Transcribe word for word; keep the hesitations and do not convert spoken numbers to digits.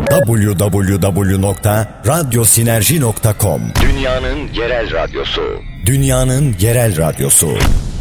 double-u double-u double-u nokta radyo sinerji nokta com. Dünyanın yerel radyosu. Dünyanın yerel radyosu.